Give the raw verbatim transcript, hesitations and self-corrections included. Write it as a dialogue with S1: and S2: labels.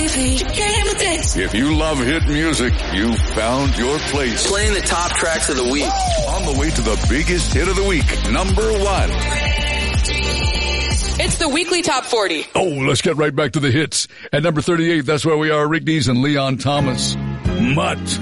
S1: If you love hit music, you found your place.
S2: Playing the top tracks of the week.
S1: On the way to the biggest hit of the week, number one.
S3: It's the weekly top forty.
S1: Oh, let's get right back to the hits. At number thirty-eight, that's where we are, Rick Dees and Leon Thomas. Mutt.